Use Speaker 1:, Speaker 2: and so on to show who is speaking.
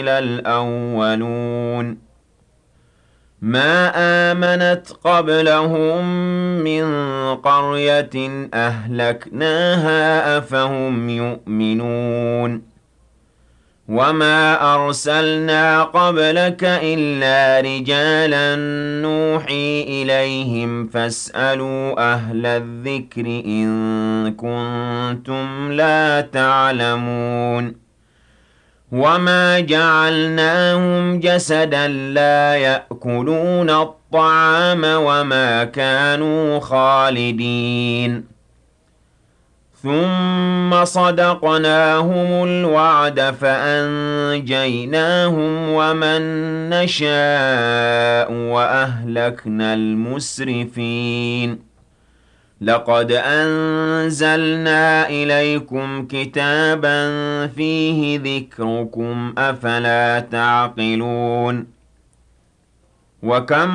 Speaker 1: الْأَوَّلُونَ مَا آمَنَتْ قَبْلَهُم مِّن قَرْيَةٍ أَهْلَكْنَاهَا أَفَهُمْ يُؤْمِنُونَ وَمَا أَرْسَلْنَا قَبْلَكَ إِلَّا رِجَالًا نُّوحِي إِلَيْهِمْ فَاسْأَلُوا أَهْلَ الذِّكْرِ إِن كُنتُمْ لَا تَعْلَمُونَ وَمَا جَعَلْنَاهُمْ جَسَدًا لَّا يَأْكُلُونَ الطَّعَامَ وَمَا كَانُوا خَالِدِينَ ثُمَّ صَدَقْنَاهُمُ الْوَعْدَ فَأَنجَيْنَاهُمْ وَمَن نَّشَاءُ وَأَهْلَكْنَا الْمُسْرِفِينَ لَقَدْ أَنزَلْنَا إِلَيْكُمْ كِتَابًا فِيهِ ذِكْرُكُمْ ۖ أَفَلَا تَعْقِلُونَ وَكَمْ